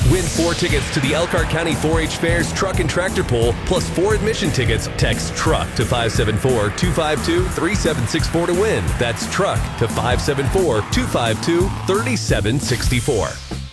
Win 4 tickets to the Elkhart County 4-H Fair's Truck and Tractor Pull, plus 4 admission tickets. Text TRUCK to 574-252-3764 to win. That's TRUCK to 574-252-3764.